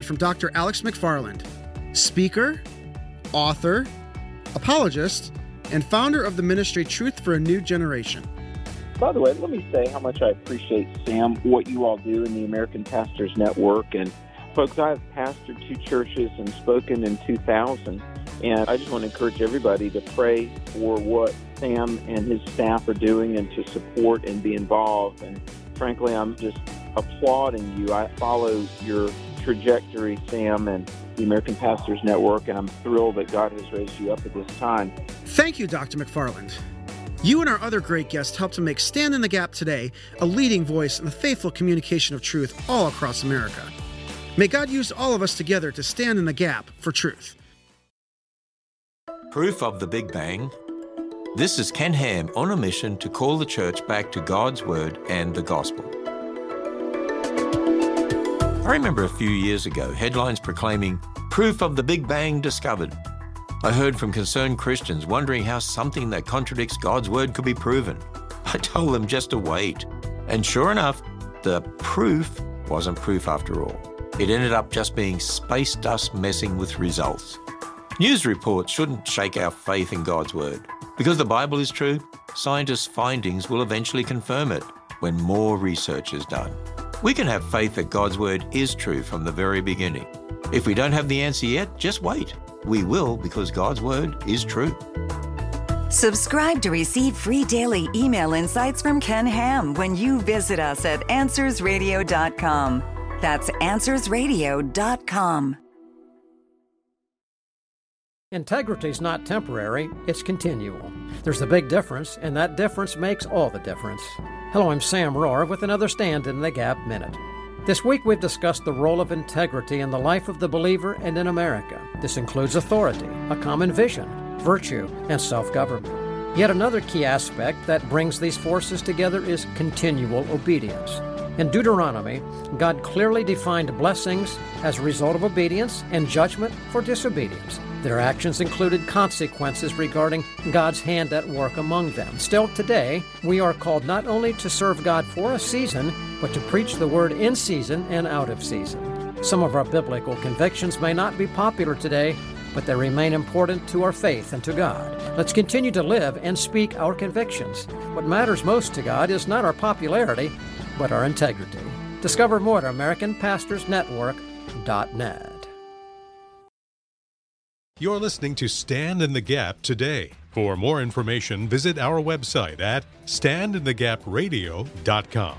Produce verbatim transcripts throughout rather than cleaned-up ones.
from Doctor Alex McFarland, speaker, author, apologist, and founder of the ministry Truth for a New Generation. By the way, let me say how much I appreciate, Sam, what you all do in the American Pastors Network. And folks, I have pastored two churches and spoken in two thousand. And I just want to encourage everybody to pray for what Sam and his staff are doing and to support and be involved. And frankly, I'm just applauding you. I follow your trajectory, Sam, and the American Pastors Network, and I'm thrilled that God has raised you up at this time. Thank you, Doctor McFarland. You and our other great guests helped to make Stand in the Gap today a leading voice in the faithful communication of truth all across America. May God use all of us together to stand in the gap for truth. Proof of the Big Bang. This is Ken Ham on a mission to call the church back to God's Word and the Gospel. I remember a few years ago, headlines proclaiming, "Proof of the Big Bang discovered." I heard from concerned Christians wondering how something that contradicts God's Word could be proven. I told them just to wait. And sure enough, the proof wasn't proof after all. It ended up just being space dust messing with results. News reports shouldn't shake our faith in God's Word. Because the Bible is true, scientists' findings will eventually confirm it when more research is done. We can have faith that God's Word is true from the very beginning. If we don't have the answer yet, just wait. We will, because God's Word is true. Subscribe to receive free daily email insights from Ken Ham when you visit us at answers radio dot com. That's answers radio dot com. Integrity is not temporary, it's continual. There's a big difference, and that difference makes all the difference. Hello, I'm Sam Rohr with another Stand in the Gap Minute. This week we've discussed the role of integrity in the life of the believer and in America. This includes authority, a common vision, virtue, and self-government. Yet another key aspect that brings these forces together is continual obedience. In Deuteronomy, God clearly defined blessings as a result of obedience and judgment for disobedience. Their actions included consequences regarding God's hand at work among them. Still today, we are called not only to serve God for a season, but to preach the word in season and out of season. Some of our biblical convictions may not be popular today, but they remain important to our faith and to God. Let's continue to live and speak our convictions. What matters most to God is not our popularity, but our integrity. Discover more at American Pastors Network dot net. You're listening to Stand in the Gap today. For more information, visit our website at stand in the gap radio dot com.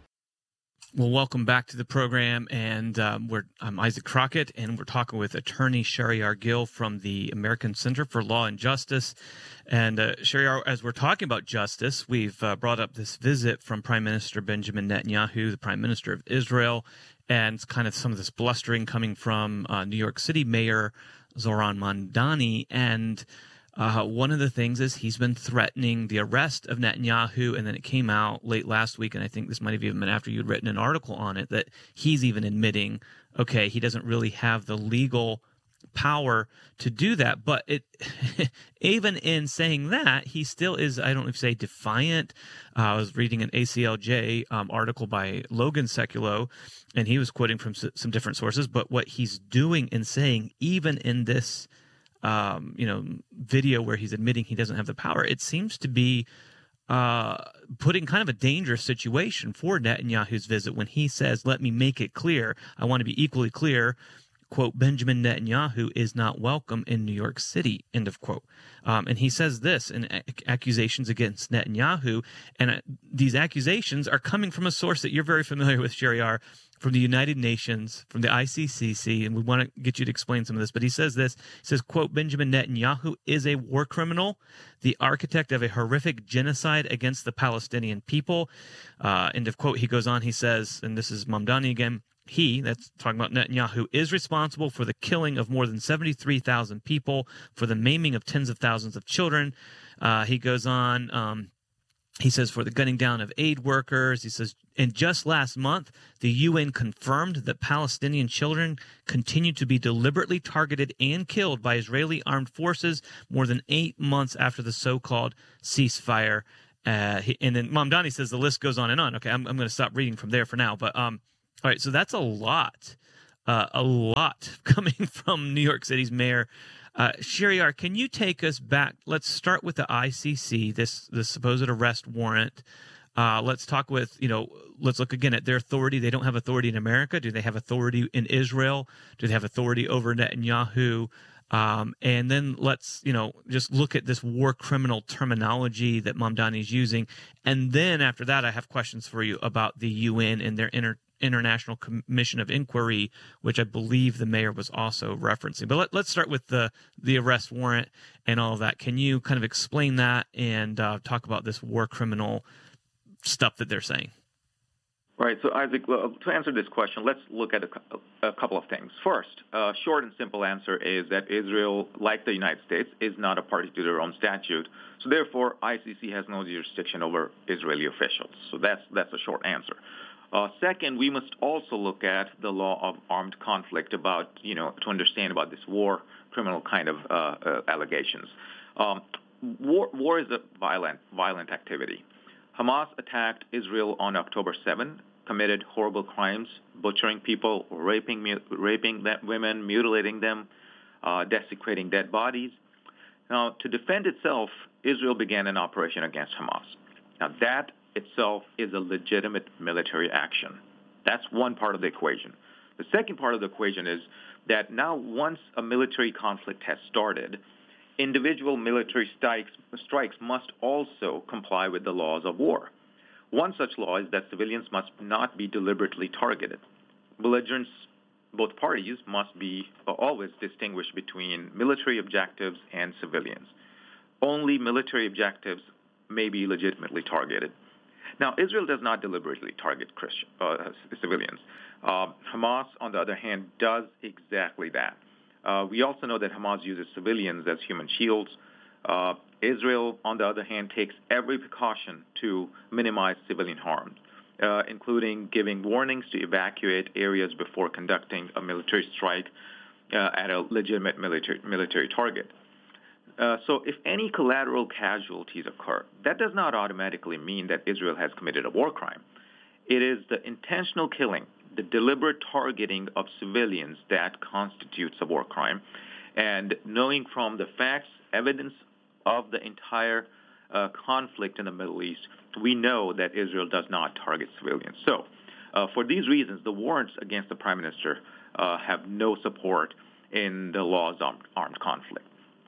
Well, welcome back to the program, and um, we're, I'm Isaac Crockett, and we're talking with attorney Shariar Gill from the American Center for Law and Justice. And uh, Shariar, as we're talking about justice, we've uh, brought up this visit from Prime Minister Benjamin Netanyahu, the Prime Minister of Israel, and kind of some of this blustering coming from uh, New York City Mayor Zohran Mamdani. And Uh, one of the things is he's been threatening the arrest of Netanyahu, and then it came out late last week, and I think this might have even been after you'd written an article on it, that he's even admitting, okay, he doesn't really have the legal power to do that. But it, even in saying that, he still is, I don't know if you say defiant. Uh, I was reading an A C L J um, article by Logan Sekulow, and he was quoting from s- some different sources, but what he's doing and saying, even in this Um, you know, video where he's admitting he doesn't have the power, it seems to be uh, putting kind of a dangerous situation for Netanyahu's visit when he says, let me make it clear, I want to be equally clear, quote, Benjamin Netanyahu is not welcome in New York City, end of quote. Um, and he says this in ac- accusations against Netanyahu, and uh, these accusations are coming from a source that you're very familiar with, Shariar, from the United Nations, from the I C C C, and we want to get you to explain some of this. But he says this, he says, quote, Benjamin Netanyahu is a war criminal, the architect of a horrific genocide against the Palestinian people. Uh, end of quote. He goes on, he says, and this is Mamdani again, he, that's talking about Netanyahu, is responsible for the killing of more than seventy-three thousand people, for the maiming of tens of thousands of children. Uh, he goes on, um, he says, for the gunning down of aid workers. He says, and just last month, the U N confirmed that Palestinian children continue to be deliberately targeted and killed by Israeli armed forces more than eight months after the so-called ceasefire. Uh, he, and then Mamdani says the list goes on and on. Okay, I'm, I'm going to stop reading from there for now. But um, all right, so that's a lot uh, a lot coming from New York City's mayor. Uh, Shahryar, can you take us back? Let's start with the I C C, this the supposed arrest warrant. Uh, let's talk with, you know, let's look again at their authority. They don't have authority in America. Do they have authority in Israel? Do they have authority over Netanyahu? Um, and then let's, you know, just look at this war criminal terminology that Mamdani is using. And then after that, I have questions for you about the U N and their inter- International Commission of Inquiry, which I believe the mayor was also referencing. But let, let's start with the, the arrest warrant and all of that. Can you kind of explain that and uh, talk about this war criminal stuff that they're saying? Right. So, Isaac, well, to answer this question, let's look at a, a couple of things. First, a short and simple answer is that Israel, like the United States, is not a party to their own statute. So, therefore, I C C has no jurisdiction over Israeli officials. So that's that's a short answer. Uh, second, we must also look at the law of armed conflict about, you know, to understand about this war criminal kind of uh, uh, allegations. Um, war, war is a violent, violent activity. Hamas attacked Israel on October seventh, committed horrible crimes, butchering people, raping mu- raping women, mutilating them, uh, desecrating dead bodies. Now, to defend itself, Israel began an operation against Hamas. Now, that itself is a legitimate military action. That's one part of the equation. The second part of the equation is that now once a military conflict has started, individual military strikes, strikes must also comply with the laws of war. One such law is that civilians must not be deliberately targeted. Belligerents, both parties, must be uh, always distinguish between military objectives and civilians. Only military objectives may be legitimately targeted. Now, Israel does not deliberately target Christian, uh, civilians. Uh, Hamas, on the other hand, does exactly that. Uh, we also know that Hamas uses civilians as human shields. Uh, Israel, on the other hand, takes every precaution to minimize civilian harm, uh, including giving warnings to evacuate areas before conducting a military strike uh, at a legitimate military, military target. Uh, so if any collateral casualties occur, that does not automatically mean that Israel has committed a war crime. It is the intentional killing, the deliberate targeting of civilians that constitutes a war crime. And knowing from the facts, evidence of the entire uh, conflict in the Middle East, we know that Israel does not target civilians. So uh, for these reasons, the warrants against the Prime Minister uh, have no support in the laws of armed conflict.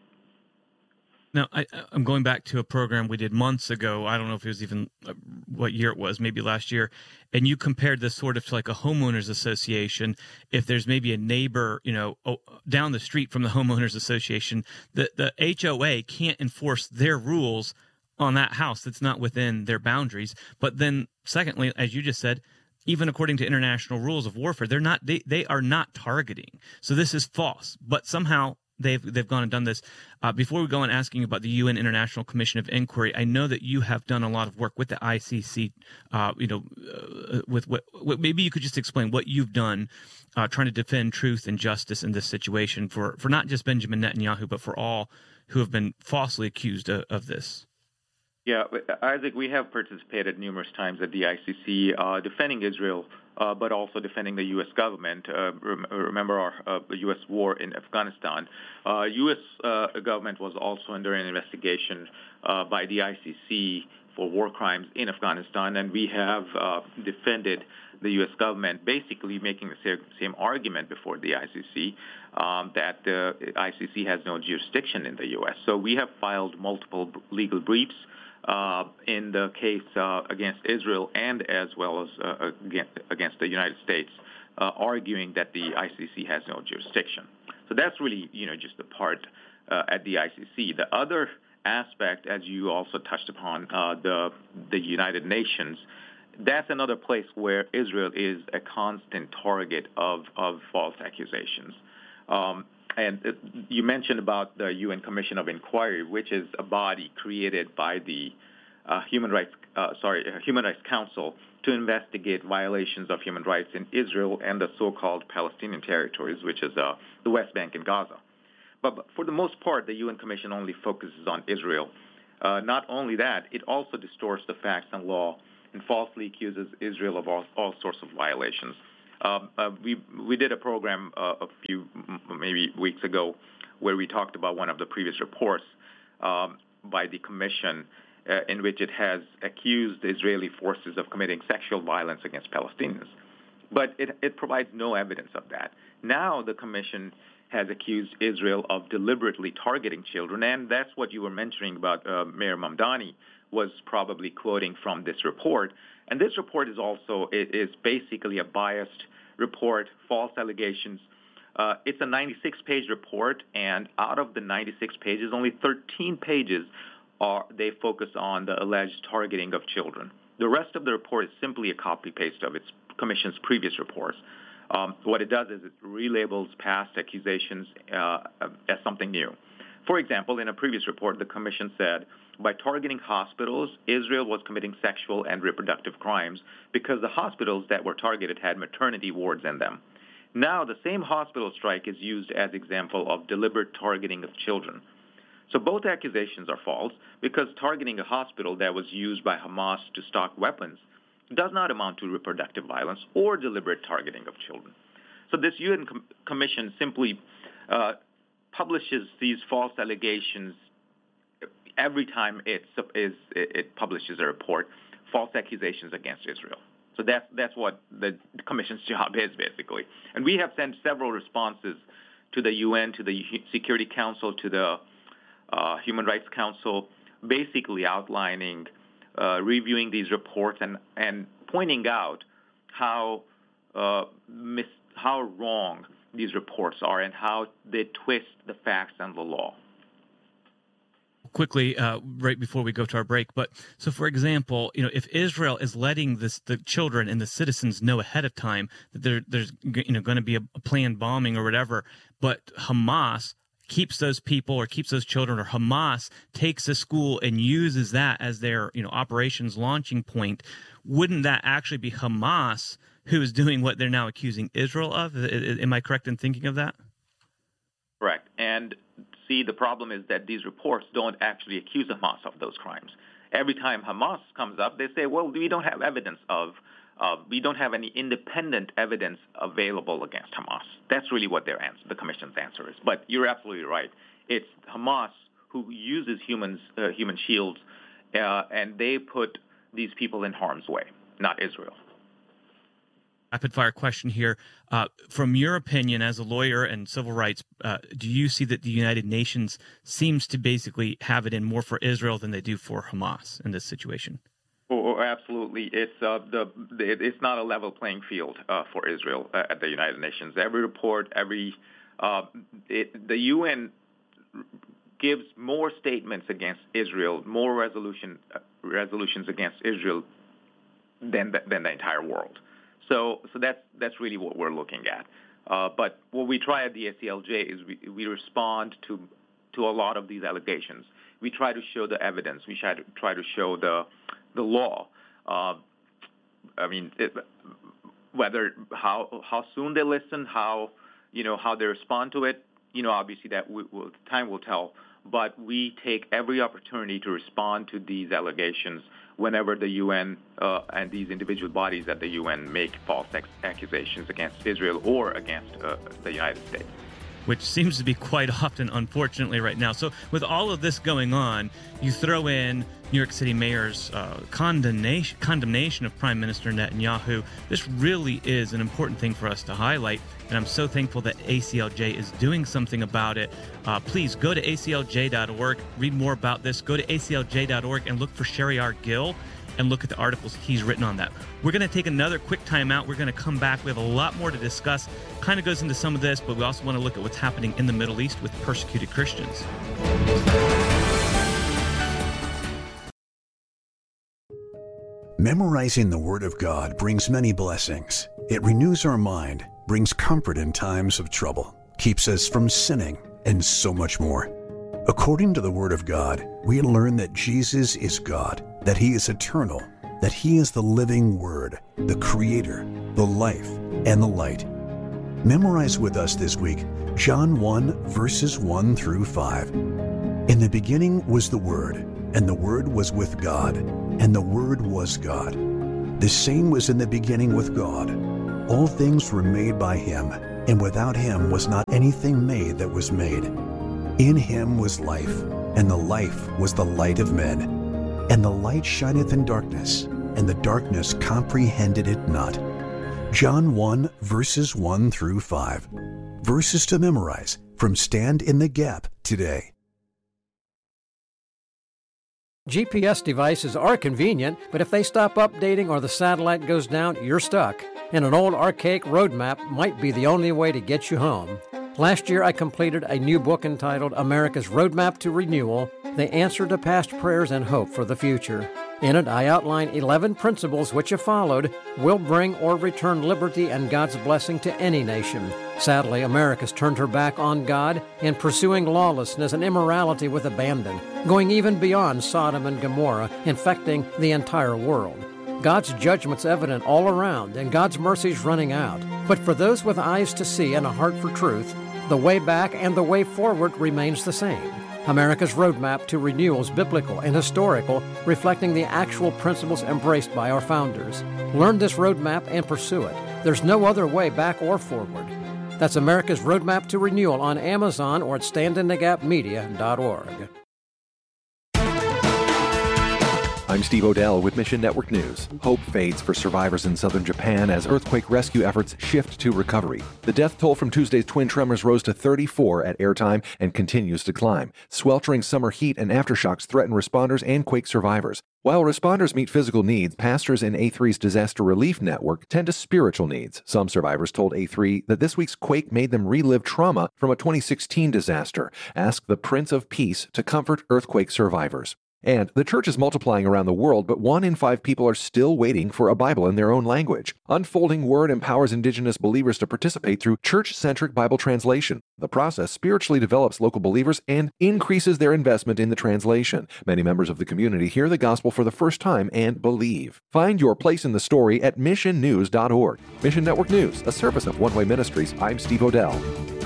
Now, I, I'm going back to a program we did months ago. I don't know if it was even uh, what year it was, maybe last year. And you compared this sort of to like a homeowners association. If there's maybe a neighbor, you know, down the street from the homeowners association, the, the H O A can't enforce their rules on that house that's not within their boundaries. But then secondly, as you just said, even according to international rules of warfare, they're not, they, they are not targeting. So this is false. But somehow They've they've gone and done this. Uh, before we go on asking about the U N International Commission of Inquiry, I know that you have done a lot of work with the I C C. Uh, you know, uh, with what maybe you could just explain what you've done, uh, trying to defend truth and justice in this situation for, for not just Benjamin Netanyahu, but for all who have been falsely accused of, of this. Yeah, Isaac, we have participated numerous times at the I C C uh, defending Israel, uh, but also defending the U S government. Uh, rem- remember our uh, U S war in Afghanistan. Uh, U S uh, government was also under an investigation uh, by the I C C for war crimes in Afghanistan, and we have uh, defended the U S government, basically making the same, same argument before the I C C, um, that the I C C has no jurisdiction in the U S. So we have filed multiple legal briefs Uh, in the case uh, against Israel and as well as uh, against, against the United States, uh, arguing that the I C C has no jurisdiction. So that's really, you know, just the part uh, at the I C C. The other aspect, as you also touched upon, uh, the the United Nations, that's another place where Israel is a constant target of, of false accusations. Um, And you mentioned about the U N Commission of Inquiry, which is a body created by the uh, Human Rights, uh, sorry, Human Rights Council to investigate violations of human rights in Israel and the so-called Palestinian territories, which is uh, the West Bank and Gaza. But, but for the most part, the U N Commission only focuses on Israel. Uh, not only that, it also distorts the facts and law and falsely accuses Israel of all, all sorts of violations. Uh, uh, we we did a program uh, a few maybe weeks ago where we talked about one of the previous reports um, by the Commission uh, in which it has accused the Israeli forces of committing sexual violence against Palestinians. But it, it provides no evidence of that. Now the Commission has accused Israel of deliberately targeting children, and that's what you were mentioning about uh, Mayor Mamdani was probably quoting from this report. And this report is also it is basically a biased report, false allegations. Uh, it's a ninety-six page report, and out of the ninety-six pages, only thirteen pages are they focus on the alleged targeting of children. The rest of the report is simply a copy-paste of its Commission's previous reports. Um, what it does is it relabels past accusations uh, as something new. For example, in a previous report, the Commission said, by targeting hospitals, Israel was committing sexual and reproductive crimes because the hospitals that were targeted had maternity wards in them. Now, the same hospital strike is used as example of deliberate targeting of children. So both accusations are false because targeting a hospital that was used by Hamas to stock weapons does not amount to reproductive violence or deliberate targeting of children. So this U N com- Commission simply uh, publishes these false allegations every time it, is, it publishes a report, false accusations against Israel. So that's, that's what the Commission's job is, basically. And we have sent several responses to the U N, to the Security Council, to the uh, Human Rights Council, basically outlining Uh, reviewing these reports and, and pointing out how uh, mis- how wrong these reports are and how they twist the facts and the law. Quickly, uh, right before we go to our break, but so for example, you know, if Israel is letting this, the children and the citizens know ahead of time that there, there's you know going to be a, a planned bombing or whatever, but Hamas keeps those people or keeps those children, or Hamas takes a school and uses that as their, you know, operations launching point, wouldn't that actually be Hamas who is doing what they're now accusing Israel of? Am I correct in thinking of that? Correct. And see, the problem is that these reports don't actually accuse Hamas of those crimes. Every time Hamas comes up, they say, well, we don't have evidence of Uh, we don't have any independent evidence available against Hamas. That's really what their answer, the Commission's answer is. But you're absolutely right. It's Hamas who uses humans, uh, human shields, uh, and they put these people in harm's way, not Israel. Rapid fire question here. Uh, from your opinion as a lawyer and civil rights, uh, do you see that the United Nations seems to basically have it in more for Israel than they do for Hamas in this situation? Oh, absolutely. It's uh, the, the it's not a level playing field uh, for Israel uh, at the United Nations. Every report, every uh, it, the U N gives more statements against Israel, more resolution uh, resolutions against Israel than the, than the entire world. So so that's that's really what we're looking at. Uh, but what we try at the A C L J is we, we respond to to a lot of these allegations. We try to show the evidence. We try to try to show the the law. Uh, I mean, it, whether how how soon they listen, how you know how they respond to it. You know, obviously that we, will, time will tell. But we take every opportunity to respond to these allegations whenever the U N uh, and these individual bodies at the U N make false ex- accusations against Israel or against uh, the United States. Which seems to be quite often, unfortunately, right now. So with all of this going on, you throw in New York City Mayor's uh, condemnation, condemnation of Prime Minister Netanyahu. This really is an important thing for us to highlight, and I'm so thankful that A C L J is doing something about it. Uh, please go to A C L J dot org, read more about this. Go to A C L J dot org and look for Shariar Gill and look at the articles he's written on that. We're going to take another quick time out. We're going to come back. We have a lot more to discuss. Kind of goes into some of this, but we also want to look at what's happening in the Middle East with persecuted Christians. Memorizing the Word of God brings many blessings. It renews our mind, brings comfort in times of trouble, keeps us from sinning, and so much more. According to the Word of God, we learn that Jesus is God, that He is eternal, that He is the living Word, the Creator, the life, and the light. Memorize with us this week John one, verses one through five. In the beginning was the Word, and the Word was with God, and the Word was God. The same was in the beginning with God. All things were made by him, and without him was not anything made that was made. In him was life, and the life was the light of men. And the light shineth in darkness, and the darkness comprehended it not. John one, verses one through five. Verses to memorize from Stand in the Gap today. G P S devices are convenient, but if they stop updating or the satellite goes down, you're stuck. And an old archaic road map might be the only way to get you home. Last year, I completed a new book entitled America's Roadmap to Renewal, The Answer to Past Prayers and Hope for the Future. In it, I outline eleven principles which, if followed, will bring or return liberty and God's blessing to any nation. Sadly, America's turned her back on God in pursuing lawlessness and immorality with abandon, going even beyond Sodom and Gomorrah, infecting the entire world. God's judgment's evident all around, and God's mercy's running out. But for those with eyes to see and a heart for truth, the way back and the way forward remains the same. America's Roadmap to Renewal is biblical and historical, reflecting the actual principles embraced by our founders. Learn this roadmap and pursue it. There's no other way back or forward. That's America's Roadmap to Renewal on Amazon or at stand in the gap media dot org. I'm Steve Odell with Mission Network News. Hope fades for survivors in southern Japan as earthquake rescue efforts shift to recovery. The death toll from Tuesday's twin tremors rose to thirty-four at airtime and continues to climb. Sweltering summer heat and aftershocks threaten responders and quake survivors. While responders meet physical needs, pastors in A three's disaster relief network tend to spiritual needs. Some survivors told A three that this week's quake made them relive trauma from a twenty sixteen disaster. Ask the Prince of Peace to comfort earthquake survivors. And the church is multiplying around the world, but one in five people are still waiting for a Bible in their own language. Unfolding Word empowers indigenous believers to participate through church-centric Bible translation. The process spiritually develops local believers and increases their investment in the translation. Many members of the community hear the gospel for the first time and believe. Find your place in the story at mission news dot org. Mission Network News, a service of One Way Ministries. I'm Steve Odell.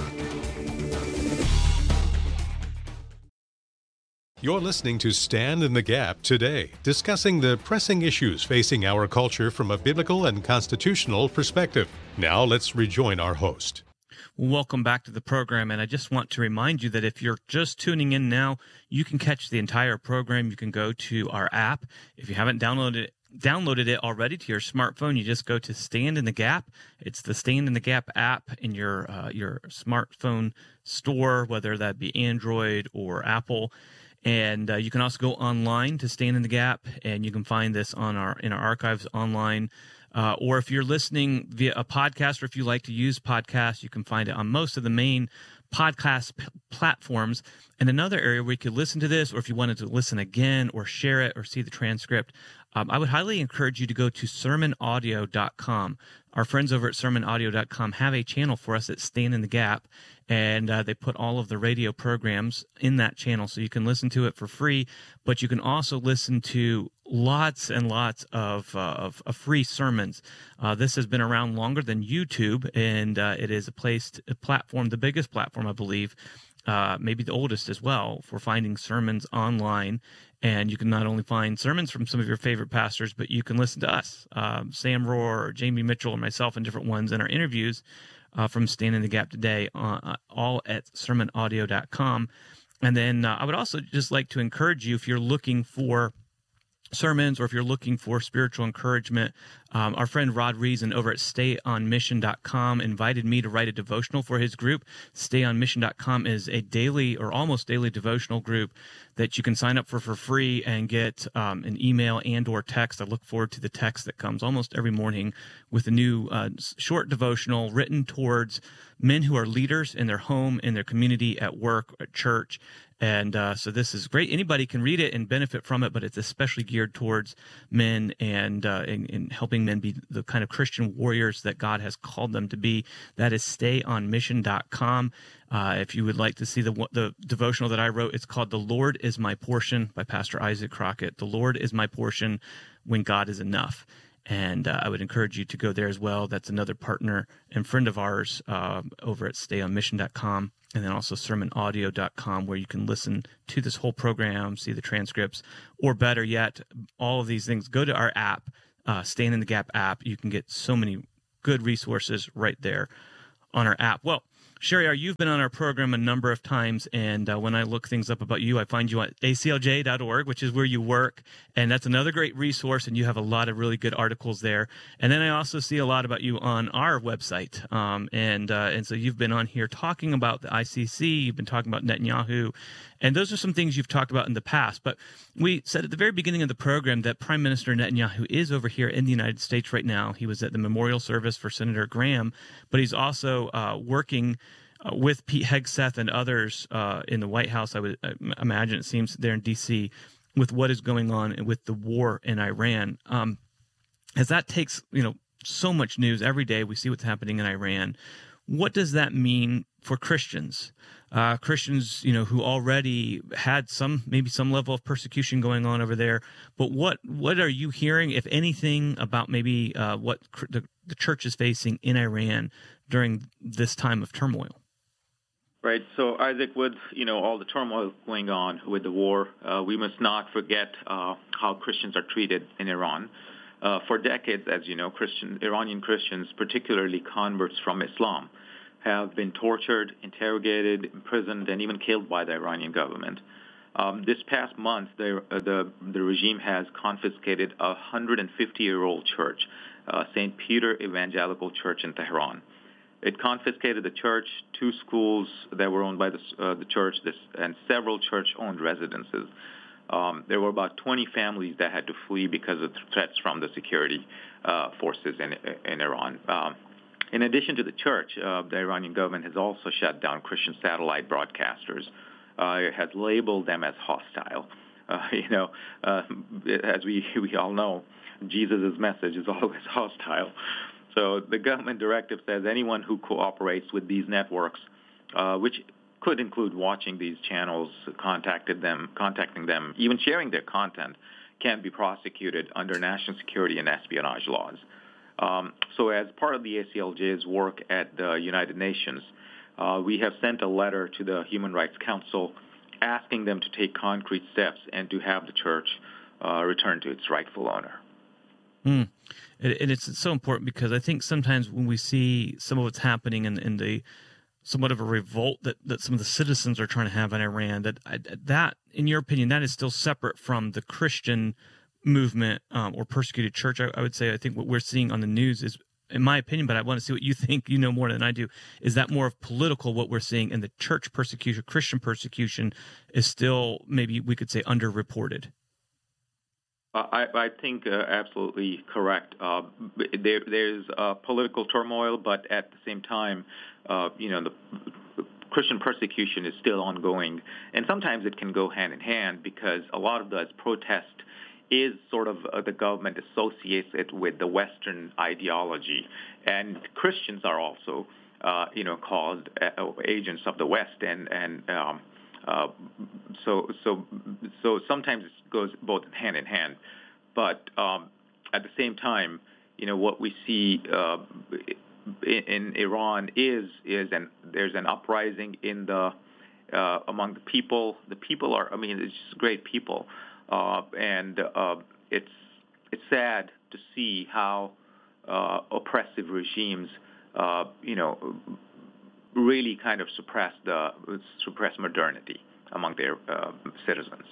You're listening to Stand in the Gap today, discussing the pressing issues facing our culture from a biblical and constitutional perspective. Now let's rejoin our host. Welcome back to the program, and I just want to remind you that if you're just tuning in now, you can catch the entire program. You can go to our app. If you haven't downloaded it, downloaded it already to your smartphone, you just go to Stand in the Gap. It's the Stand in the Gap app in your uh, your smartphone store, whether that be Android or Apple. And uh, you can also go online to Stand in the Gap, and you can find this on our in our archives online. Uh, or if you're listening via a podcast, or if you like to use podcasts, you can find it on most of the main podcast p- platforms. And another area where you could listen to this, or if you wanted to listen again or share it or see the transcript, um, I would highly encourage you to go to sermon audio dot com. Our friends over at sermon audio dot com have a channel for us at Stand in the Gap, and uh, they put all of the radio programs in that channel, so you can listen to it for free, but you can also listen to lots and lots of, uh, of, of free sermons. Uh, this has been around longer than YouTube, and uh, it is a place, to, a platform, the biggest platform, I believe, uh, maybe the oldest as well, for finding sermons online. And you can not only find sermons from some of your favorite pastors, but you can listen to us, um, Sam Rohr, or Jamie Mitchell, or myself, and different ones in our interviews uh, from Stand in the Gap today, uh, all at sermon audio dot com. And then uh, I would also just like to encourage you, if you're looking for sermons, or if you're looking for spiritual encouragement, um, our friend Rod Reason over at stay on mission dot com invited me to write a devotional for his group. stay on mission dot com is a daily or almost daily devotional group that you can sign up for for free and get um, an email and or text. I look forward to the text that comes almost every morning with a new uh, short devotional written towards men who are leaders in their home, in their community, at work, at church. And uh, so this is great. Anybody can read it and benefit from it, but it's especially geared towards men and uh, in, in helping men be the kind of Christian warriors that God has called them to be. That is stay on mission dot com. Uh, if you would like to see the the devotional that I wrote, it's called "The Lord is My Portion" by Pastor Isaac Crockett. The Lord is my portion when God is enough. And uh, I would encourage you to go there as well. That's another partner and friend of ours uh, over at stay on mission dot com. And then also sermon audio dot com, where you can listen to this whole program, see the transcripts, or better yet, all of these things. Go to our app, uh, Stand in the Gap app. You can get so many good resources right there on our app. Well, Shariar, you've been on our program a number of times, and uh, when I look things up about you, I find you at A C L J dot org, which is where you work, and that's another great resource, and you have a lot of really good articles there. And then I also see a lot about you on our website, um, and uh, and so you've been on here talking about the I C C, you've been talking about Netanyahu, and those are some things you've talked about in the past. But we said at the very beginning of the program that Prime Minister Netanyahu is over here in the United States right now. He was at the memorial service for Senator Graham, but he's also uh, working uh, with Pete Hegseth and others uh, in the White House, I would imagine it seems, there in D C, with what is going on with the war in Iran. Um, as that takes, you know, so much news every day, we see what's happening in Iran. What does that mean for Christians? Uh, Christians, you know, who already had some, maybe some level of persecution going on over there. But what what are you hearing, if anything, about maybe uh, what cr- the, the church is facing in Iran during this time of turmoil? Right. So, Isaac, with, you know, all the turmoil going on with the war, uh, we must not forget uh, how Christians are treated in Iran. Uh, for decades, as you know, Christian Iranian Christians, particularly converts from Islam, have been tortured, interrogated, imprisoned, and even killed by the Iranian government. Um, this past month, the, uh, the the regime has confiscated a one hundred fifty-year-old church, uh, Saint Peter Evangelical Church in Tehran. It confiscated the church, two schools that were owned by the, uh, the church, this, and several church-owned residences. Um, there were about twenty families that had to flee because of threats from the security uh, forces in, in Iran. Um, in addition to the church, uh, the Iranian government has also shut down Christian satellite broadcasters. Uh, it has labeled them as hostile. Uh, you know, uh, as we, we all know, Jesus' message is always hostile. So the government directive says anyone who cooperates with these networks, uh, which could include watching these channels, contacted them, contacting them, even sharing their content, can be prosecuted under national security and espionage laws. Um, so as part of the A C L J's work at the United Nations, uh, we have sent a letter to the Human Rights Council asking them to take concrete steps and to have the church uh, return to its rightful owner. Mm. And it's so important because I think sometimes when we see some of what's happening in, in the somewhat of a revolt that, that some of the citizens are trying to have in Iran, that that, in your opinion, that is still separate from the Christian movement um, or persecuted church. I, I would say I think what we're seeing on the news is, in my opinion, but I want to see what you think, you know more than I do, is that more of political what we're seeing, and the church persecution, Christian persecution is still, maybe we could say, underreported? I, I think uh, absolutely correct. Uh, there, there's uh, political turmoil, but at the same time, uh, you know, the Christian persecution is still ongoing, and sometimes it can go hand in hand because a lot of the protest is sort of uh, the government associates it with the Western ideology, and Christians are also, uh, you know, called uh, agents of the West, and and. Um, Uh, so, so, so sometimes it goes both hand in hand, but um, at the same time, you know, what we see uh, in, in Iran is is an there's an uprising in the uh, among the people. The people are, I mean, it's just great people, uh, and uh, it's it's sad to see how uh, oppressive regimes, uh, you know. really kind of suppress the suppress modernity among their uh, citizens.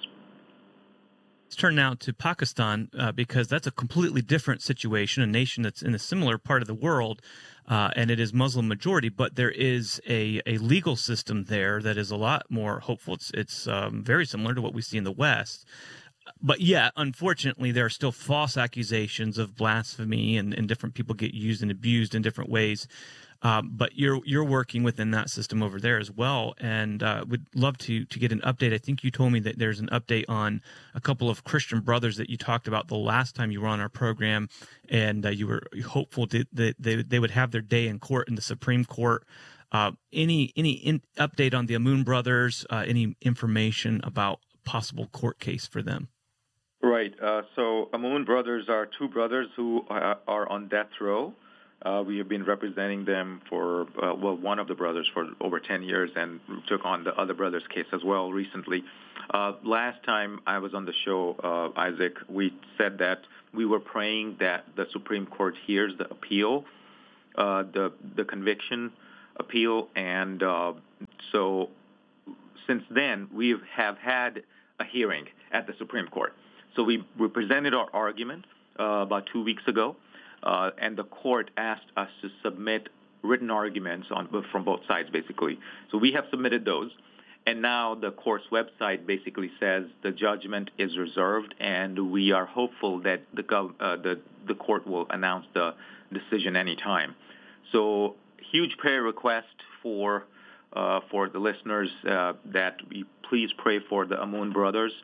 Let's turn now to Pakistan uh, because that's a completely different situation, a nation that's in a similar part of the world, uh, and it is Muslim majority, but there is a, a legal system there that is a lot more hopeful. It's, it's um, very similar to what we see in the West. But yet, unfortunately, there are still false accusations of blasphemy, and, and different people get used and abused in different ways. Um, but you're you're working within that system over there as well, and uh, would love to to get an update. I think you told me that there's an update on a couple of Christian brothers that you talked about the last time you were on our program, and uh, you were hopeful that they, they they would have their day in court in the Supreme Court. Uh, any any in, update on the Amun brothers? Uh, any information about possible court case for them? Right. Uh, so Amun brothers are two brothers who are, are on death row. Uh, we have been representing them for, uh, well, one of the brothers for over ten years, and took on the other brother's case as well recently. Uh, last time I was on the show, uh, Isaac, we said that we were praying that the Supreme Court hears the appeal uh, the the conviction appeal, and uh, so since then we have had a hearing at the Supreme Court. So we, we presented our argument uh, about two weeks ago, uh, and the court asked us to submit written arguments on from both sides, basically. So we have submitted those, and now the court's website basically says the judgment is reserved, and we are hopeful that the gov- uh, the the court will announce the decision anytime. So huge prayer request for uh, for the listeners uh, that we please pray for the Amun brothers,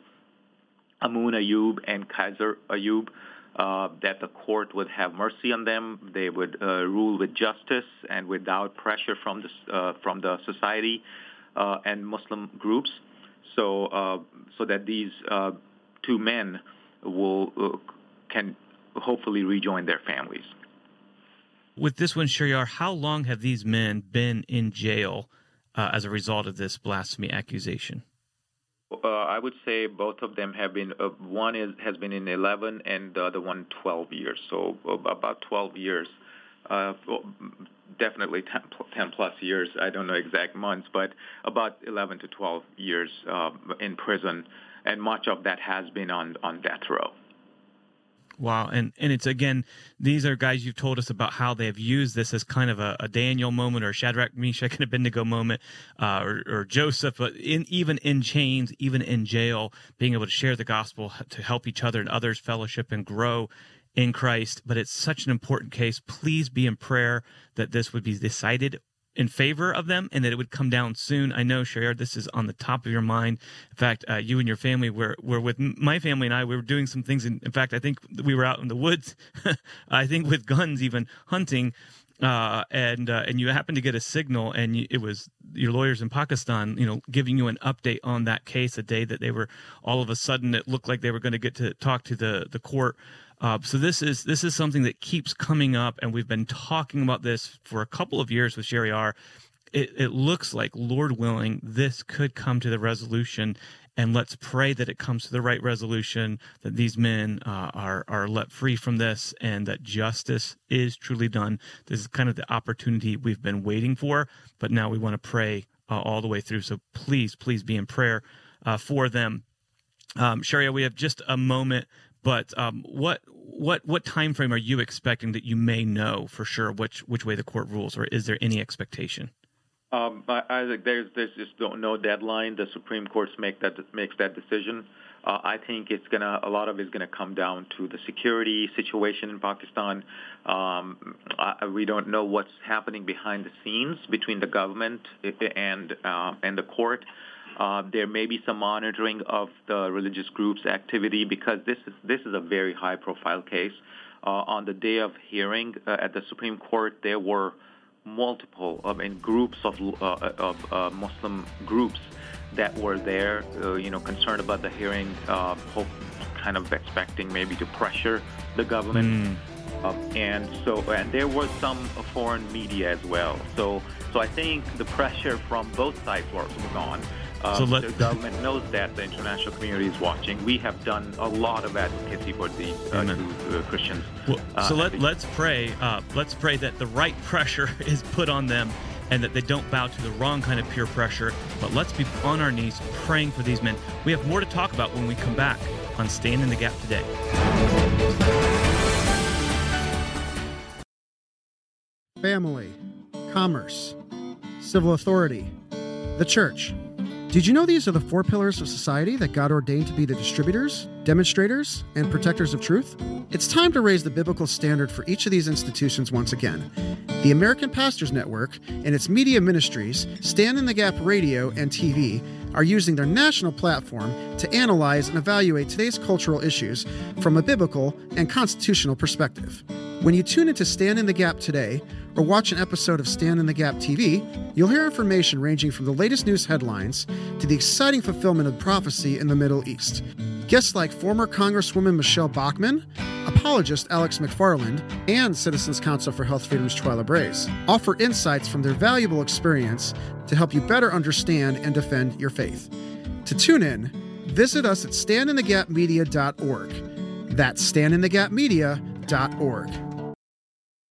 Amun Ayub and Kaiser Ayub, uh, that the court would have mercy on them. They would uh, rule with justice and without pressure from the uh, from the society uh, and Muslim groups, so uh, so that these uh, two men will uh, can hopefully rejoin their families. With this one, Shahryar, how long have these men been in jail uh, as a result of this blasphemy accusation? Uh, I would say both of them have been, uh, one is, has been in eleven and the other one twelve years. So uh, about twelve years, uh, definitely ten, ten plus years. I don't know exact months, but about eleven to twelve years uh, in prison. And much of that has been on, on death row. Wow. And and it's, again, these are guys you've told us about how they have used this as kind of a, a Daniel moment or Shadrach, Meshach, and Abednego moment, uh, or, or Joseph, but in, even in chains, even in jail, being able to share the gospel to help each other and others fellowship and grow in Christ. But it's such an important case. Please be in prayer that this would be decided in favor of them and that it would come down soon. I know, Shahryar, this is on the top of your mind. In fact, uh, you and your family were, were with my family and I, we were doing some things. In, in fact, I think we were out in the woods, I think with guns even, hunting, uh, and uh, and you happened to get a signal, and you, it was your lawyers in Pakistan, you know, giving you an update on that case, a day that they were, all of a sudden, it looked like they were going to get to talk to the, the court. Uh, so this is this is something that keeps coming up, and we've been talking about this for a couple of years with Shahryar. It, it looks like, Lord willing, this could come to the resolution, and let's pray that it comes to the right resolution, that these men uh, are are let free from this, and that justice is truly done. This is kind of the opportunity we've been waiting for, but now we want to pray uh, all the way through. So please, please be in prayer uh, for them. Um, Shahryar, we have just a moment. But um, what what what time frame are you expecting that you may know for sure which which way the court rules, or is there any expectation? Um, Isaac, there's there's just no deadline. The Supreme Court make that makes that decision. Uh, I think it's gonna a lot of it's gonna come down to the security situation in Pakistan. Um, I, we don't know what's happening behind the scenes between the government and uh, and the court. Uh, there may be some monitoring of the religious groups' activity because this is this is a very high-profile case. Uh, on the day of hearing uh, at the Supreme Court, there were multiple, I mean, groups of uh, of uh, Muslim groups that were there, uh, you know, concerned about the hearing, uh, hope, kind of expecting maybe to pressure the government. Mm. Uh, and so, and there was some foreign media as well. So, so I think the pressure from both sides was on. Uh, so let, the government knows that the international community is watching. We have done a lot of advocacy for these uh, two, uh, Christians. Well, so uh, let, let's pray. Uh, let's pray that the right pressure is put on them, and that they don't bow to the wrong kind of peer pressure. But let's be on our knees praying for these men. We have more to talk about when we come back on Stand in the Gap today. Family, commerce, civil authority, the church. Did you know these are the four pillars of society that God ordained to be the distributors, demonstrators, and protectors of truth? It's time to raise the biblical standard for each of these institutions once again. The American Pastors Network and its media ministries, Stand in the Gap Radio and T V, are using their national platform to analyze and evaluate today's cultural issues from a biblical and constitutional perspective. When you tune into Stand in the Gap today, or watch an episode of Stand in the Gap T V, you'll hear information ranging from the latest news headlines to the exciting fulfillment of prophecy in the Middle East. Guests like former Congresswoman Michelle Bachmann, apologist Alex McFarland, and Citizens Council for Health Freedom's Twyla Braze offer insights from their valuable experience to help you better understand and defend your faith. To tune in, visit us at stand in the gap media dot org. That's stand in the gap media dot org.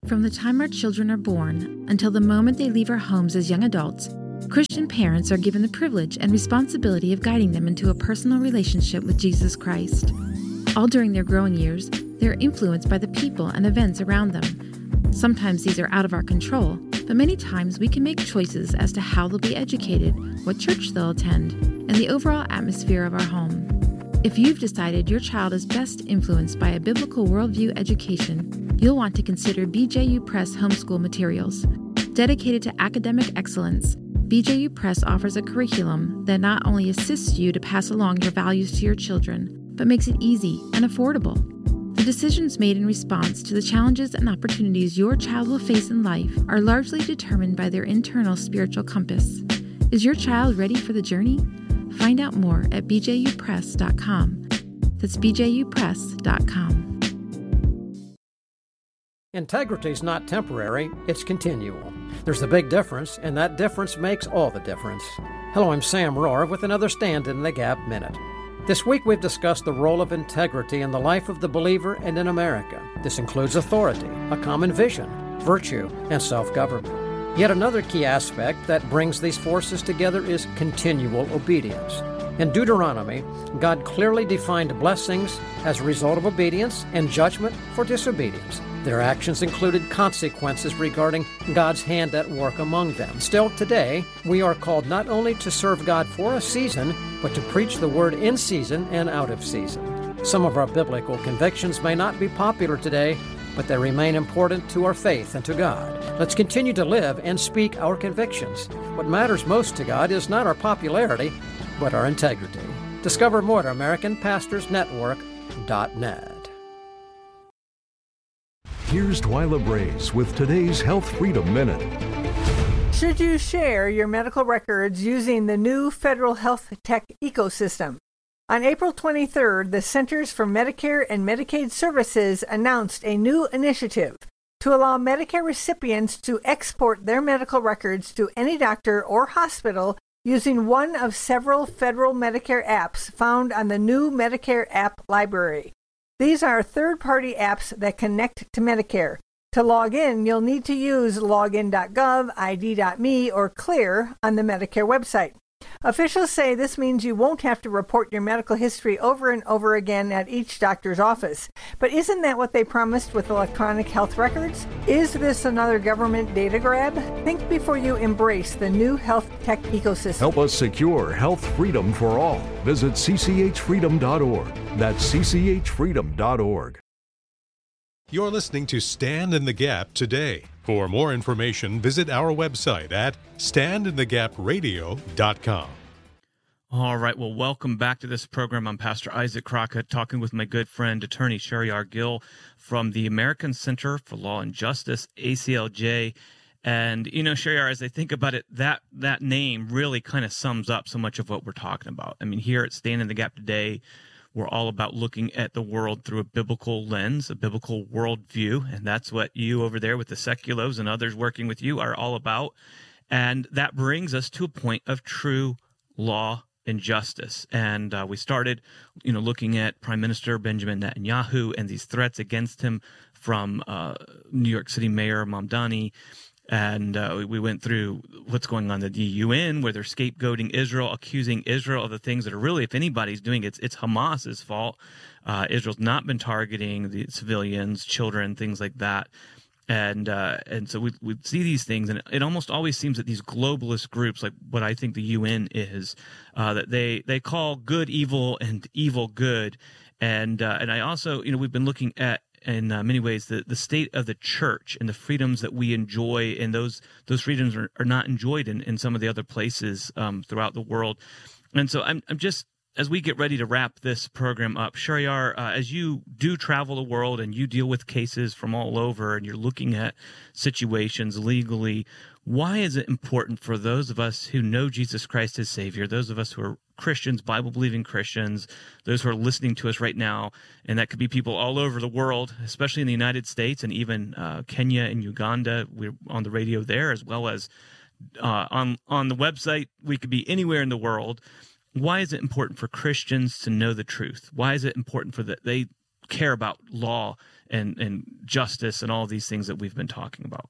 From the time our children are born until the moment they leave our homes as young adults, Christian parents are given the privilege and responsibility of guiding them into a personal relationship with Jesus Christ. All during their growing years, they are influenced by the people and events around them. Sometimes these are out of our control, but many times we can make choices as to how they'll be educated, what church they'll attend, and the overall atmosphere of our home. If you've decided your child is best influenced by a biblical worldview education, you'll want to consider B J U Press homeschool materials. Dedicated to academic excellence, B J U Press offers a curriculum that not only assists you to pass along your values to your children, but makes it easy and affordable. The decisions made in response to the challenges and opportunities your child will face in life are largely determined by their internal spiritual compass. Is your child ready for the journey? Find out more at b j u press dot com. That's b j u press dot com. Integrity is not temporary, it's continual. There's a big difference, and that difference makes all the difference. Hello, I'm Sam Rohr with another Stand in the Gap Minute. This week we've discussed the role of integrity in the life of the believer and in America. This includes authority, a common vision, virtue, and self-government. Yet another key aspect that brings these forces together is continual obedience. In Deuteronomy, God clearly defined blessings as a result of obedience and judgment for disobedience. Their actions included consequences regarding God's hand at work among them. Still today, we are called not only to serve God for a season, but to preach the word in season and out of season. Some of our biblical convictions may not be popular today, but they remain important to our faith and to God. Let's continue to live and speak our convictions. What matters most to God is not our popularity, but our integrity. Discover more at American Pastors Network dot net. Here's Twyla Brace with today's Health Freedom Minute. Should you share your medical records using the new federal health tech ecosystem? On April twenty-third, the Centers for Medicare and Medicaid Services announced a new initiative to allow Medicare recipients to export their medical records to any doctor or hospital using one of several federal Medicare apps found on the new Medicare app library. These are third-party apps that connect to Medicare. To log in, you'll need to use login dot gov, I D dot me, or CLEAR on the Medicare website. Officials say this means you won't have to report your medical history over and over again at each doctor's office. But isn't that what they promised with electronic health records? Is this another government data grab? Think before you embrace the new health tech ecosystem. Help us secure health freedom for all. Visit c c h freedom dot org. That's c c h freedom dot org. You're listening to Stand in the Gap today. For more information, visit our website at stand in the gap radio dot com. All right. Well, welcome back to this program. I'm Pastor Isaac Crockett, talking with my good friend, attorney Shariar Gill from the American Center for Law and Justice, A C L J. And, you know, Shariar, as I think about it, that that name really kind of sums up so much of what we're talking about. I mean, here at Stand in the Gap today, we're all about looking at the world through a biblical lens, a biblical worldview, and that's what you over there with the Seculos and others working with you are all about. And that brings us to a point of true law and justice. And uh, we started, you know, looking at Prime Minister Benjamin Netanyahu and these threats against him from uh, New York City Mayor Mamdani. And uh, we went through what's going on at the U N, where they're scapegoating Israel, accusing Israel of the things that are really, if anybody's doing it, it's, it's Hamas's fault. Uh, Israel's not been targeting the civilians, children, things like that. And uh, and so we we see these things, and it almost always seems that these globalist groups, like what I think the U N is, uh, that they they call good evil and evil good. And uh, and I also, you know, we've been looking at, in uh, many ways, the, the state of the church and the freedoms that we enjoy, and those those freedoms are, are not enjoyed in, in some of the other places um, throughout the world. And so I'm I'm just, as we get ready to wrap this program up, Shariar, uh, as you do travel the world and you deal with cases from all over and you're looking at situations legally, why is it important for those of us who know Jesus Christ as Savior, those of us who are Christians, Bible-believing Christians, those who are listening to us right now, and that could be people all over the world, especially in the United States and even uh, Kenya and Uganda, we're on the radio there, as well as uh, on, on the website, we could be anywhere in the world. Why is it important for Christians to know the truth? Why is it important for that they care about law and, and justice and all these things that we've been talking about?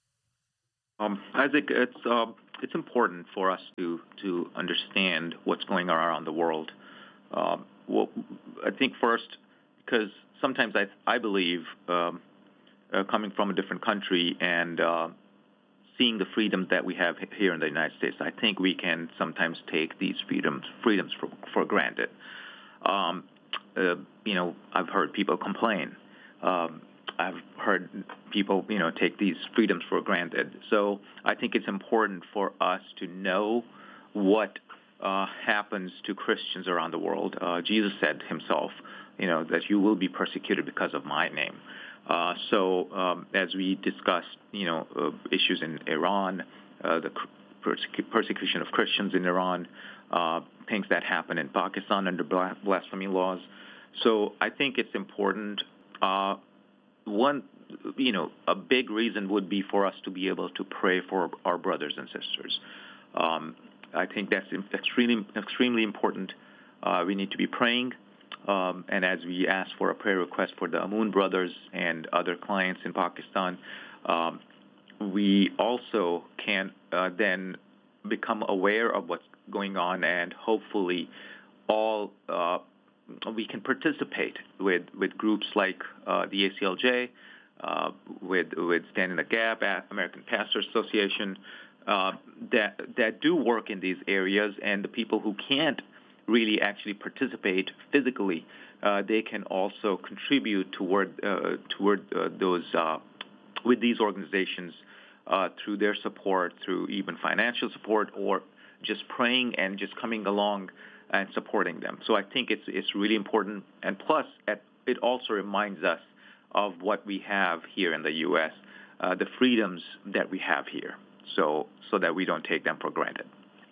Um, I think it's uh, it's important for us to to understand what's going on around the world. Uh, well, I think first, because sometimes I I believe um, uh, coming from a different country and uh, seeing the freedoms that we have here in the United States, I think we can sometimes take these freedoms freedoms for, for granted. Um, uh, you know, I've heard people complain. Um, I've heard people, you know, take these freedoms for granted. So I think it's important for us to know what uh, happens to Christians around the world. Uh, Jesus said himself, you know, that you will be persecuted because of my name. Uh, so um, as we discussed, you know, uh, issues in Iran, uh, the persecu- persecution of Christians in Iran, uh, things that happen in Pakistan under blasphemy laws. So I think it's important. Uh, One, you know, a big reason would be for us to be able to pray for our brothers and sisters. Um, I think that's extremely, extremely important. Uh, we need to be praying. Um, and as we ask for a prayer request for the Amun brothers and other clients in Pakistan, um, we also can uh, then become aware of what's going on, and hopefully all uh, we can participate with, with groups like uh, the A C L J, uh, with with Stand in the Gap, American Pastors Association, uh, that that do work in these areas, and the people who can't really actually participate physically, uh, they can also contribute toward uh, toward uh, those uh, with these organizations uh, through their support, through even financial support, or just praying and just coming along and supporting them. So I think it's it's really important, and plus it also reminds us of what we have here in the U S, uh, the freedoms that we have here, so so that we don't take them for granted.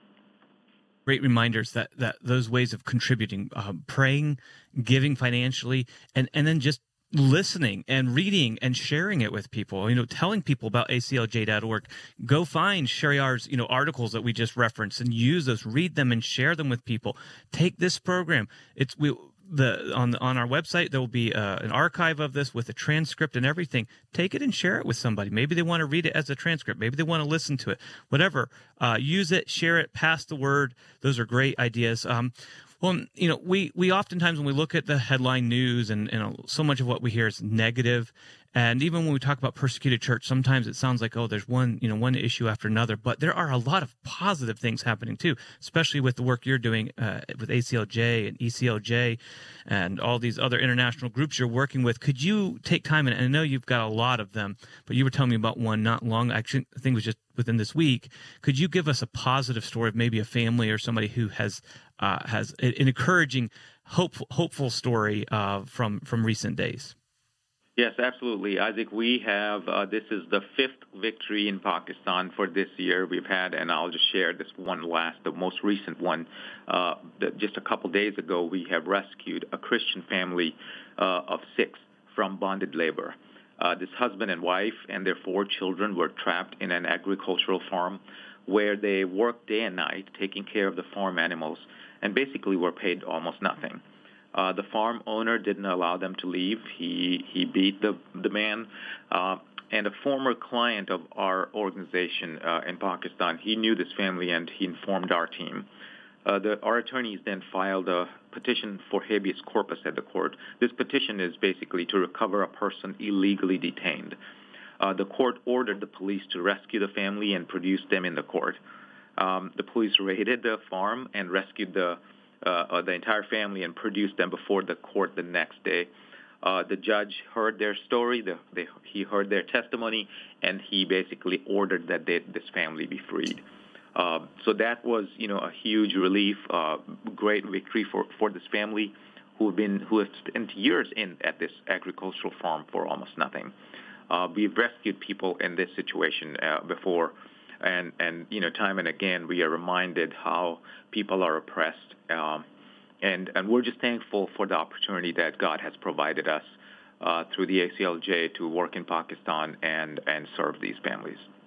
Great reminders that, that those ways of contributing, uh, praying, giving financially, and, and then just listening and reading and sharing it with people, you know, telling people about A C L J dot org. Go find Shariar's, you know, articles that we just referenced and use those, read them and share them with people. Take this program. It's we the on on our website there will be uh, an archive of this with a transcript and everything. Take it and share it with somebody. Maybe they want to read it as a transcript. Maybe they want to listen to it. Whatever. Uh, use it, share it, pass the word. Those are great ideas. Um, Well, you know, we, we oftentimes when we look at the headline news and, and so much of what we hear is negative, and even when we talk about persecuted church, sometimes it sounds like, oh, there's one, you know, one issue after another, but there are a lot of positive things happening too, especially with the work you're doing uh, with A C L J and E C L J and all these other international groups you're working with. Could you take time, and I know you've got a lot of them, but you were telling me about one not long, actually, I think it was just within this week. Could you give us a positive story of maybe a family or somebody who has uh, has an encouraging, hopeful, hopeful story uh, from from recent days? Yes, absolutely. Isaac, we have, uh, this is the fifth victory in Pakistan for this year we've had, and I'll just share this one last, the most recent one. Uh, the, just a couple days ago, we have rescued a Christian family uh, of six from bonded labor. Uh, this husband and wife and their four children were trapped in an agricultural farm where they worked day and night taking care of the farm animals and basically were paid almost nothing. Uh, the farm owner didn't allow them to leave. He he beat the the man. Uh, and a former client of our organization uh, in Pakistan, he knew this family and he informed our team. Uh, the, our attorneys then filed a petition for habeas corpus at the court. This petition is basically to recover a person illegally detained. Uh, the court ordered the police to rescue the family and produce them in the court. Um, the police raided the farm and rescued the uh, the entire family and produced them before the court the next day. Uh, the judge heard their story, the, they, he heard their testimony, and he basically ordered that they, this family be freed. Uh, so that was, you know, a huge relief, uh, great victory for, for this family who have been who have spent years in at this agricultural farm for almost nothing. Uh, we've rescued people in this situation uh, before, and and you know, time and again we are reminded how people are oppressed, um, and and we're just thankful for the opportunity that God has provided us uh, through the A C L J to work in Pakistan and and serve these families.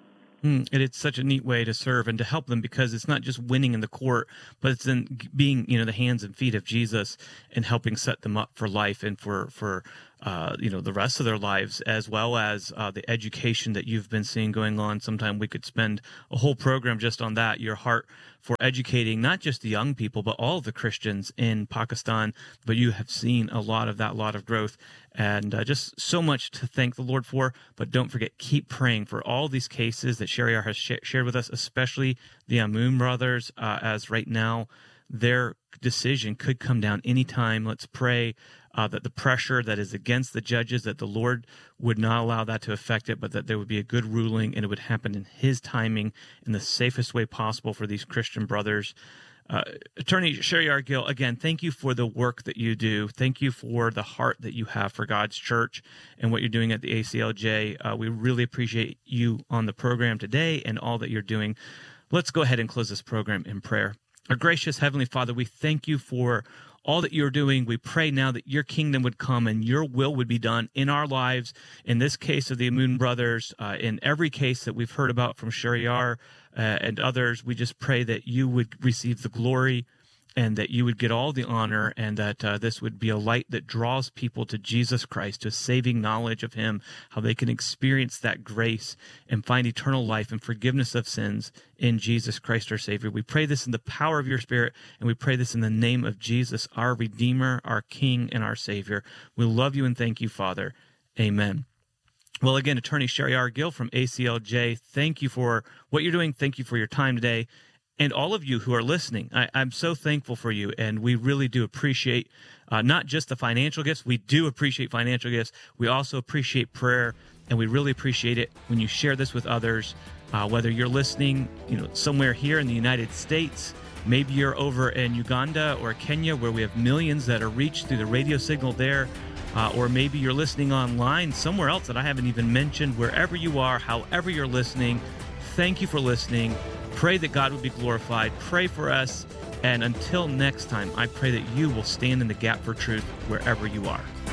Mm, and it's such a neat way to serve and to help them, because it's not just winning in the court, but it's in being, you know, the hands and feet of Jesus and helping set them up for life and for, for uh, you know, the rest of their lives, as well as uh, the education that you've been seeing going on. Sometime we could spend a whole program just on that, your heart for educating not just the young people, but all of the Christians in Pakistan. But you have seen a lot of that, lot of growth, and uh, just so much to thank the Lord for. But don't forget, keep praying for all these cases that Shariar has sh- shared with us, especially the Amun brothers, uh, as right now their decision could come down anytime. Let's pray uh, that the pressure that is against the judges, that the Lord would not allow that to affect it, but that there would be a good ruling and it would happen in His timing in the safest way possible for these Christian brothers. Uh, Attorney Shariar Gill, again, thank you for the work that you do. Thank you for the heart that you have for God's church and what you're doing at the A C L J. Uh, we really appreciate you on the program today and all that you're doing. Let's go ahead and close this program in prayer. Our gracious Heavenly Father, we thank you for all that you're doing. We pray now that your kingdom would come and your will would be done in our lives. In this case of the Amun brothers, uh, in every case that we've heard about from Shariar uh, and others, we just pray that you would receive the glory and that you would get all the honor, and that uh, this would be a light that draws people to Jesus Christ, to saving knowledge of Him, how they can experience that grace and find eternal life and forgiveness of sins in Jesus Christ, our Savior. We pray this in the power of your Spirit, and we pray this in the name of Jesus, our Redeemer, our King, and our Savior. We love you and thank you, Father. Amen. Well, again, Attorney Shariar Gill from A C L J, thank you for what you're doing. Thank you for your time today. And all of you who are listening, I, I'm so thankful for you, and we really do appreciate uh, not just the financial gifts. We do appreciate financial gifts. We also appreciate prayer, and we really appreciate it when you share this with others, uh, whether you're listening, you know, somewhere here in the United States, maybe you're over in Uganda or Kenya, where we have millions that are reached through the radio signal there, uh, or maybe you're listening online somewhere else that I haven't even mentioned. Wherever you are, however you're listening, thank you for listening. Pray that God would be glorified. Pray for us. And until next time, I pray that you will stand in the gap for truth wherever you are.